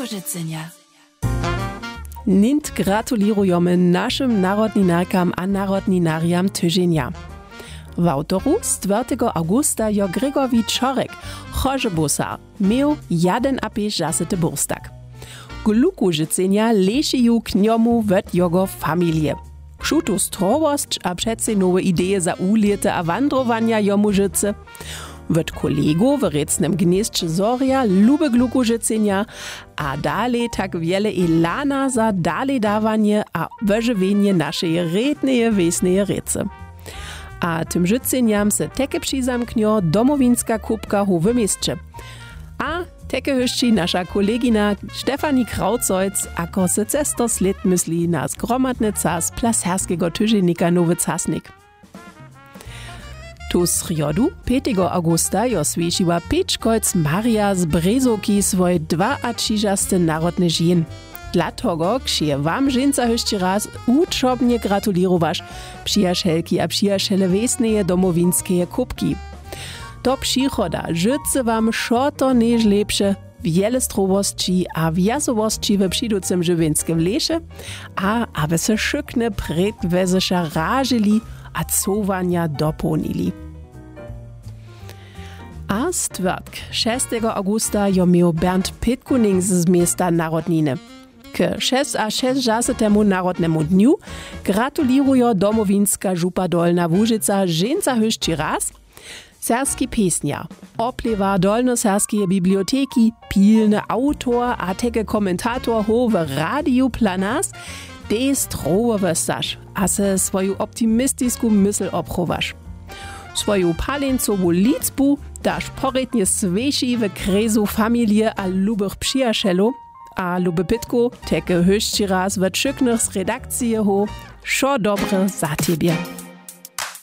Łużycynia. Nint gratulirujemy naszym narodninarkam a narodninariam tydzienia. W autoru z 4 augusta jo Gregor Wieczorek, Chorzebusa, miał 1,5 burstak. Gluku życenia ležeju k njomu wet jego familie. Šutu strowost a přece nowe idee za uliete a wandrowania jomu życe. Wet kolego w recnym gniezdzie Zoria lube gluku życenia, a dalej tak wiele elana za dalej dawanie a wyżywienie naszej rednej wiesnej rece. A tym życeniam se teke přizamknjo domowinska kubka ho w mieście. A teke hyšči nasza kolegina Stefanie Krautzojc, ako se cesto sled mysli na zgromadne cas plaserskiego tyženika Nowy Casnik. Tu srjodu 5. augusta jo sviešiła Pečkojc Maria z Brezoki svoj 32. narodne žien. Dla toho, kšie wam ženca hyšči raz učobnie gratulirowaš přijašelki a přijašele vesneje domowinskeje kubki. Do przychoda życy wam šoto než lepše, wiele zdrowości a wjasowości w przyducym żywienskim lesie, a aby se szykne predwezeša ražili a cowania dopełnili. A stwerdk 6. augusta jo miał Bernd Pitkuning z miasta Narodniny. K 66. Narodnemu dniu gratulirujo domowinska župa Dolna Łużyca ženca hyšči raz, serski piesnia, oplewa dolnoserskie biblioteki, pilny autor a teke komentator ho w Radiu Planas, des trowowystaš a se swoju optimistisku mysl obchowaš. Swoju palencowu liczbu daš porednie sveši w kresu familie a lubych przyjacielu, a lube pitku teke hyšči raz w czyknych z redakcije ho, šo dobre za tebie.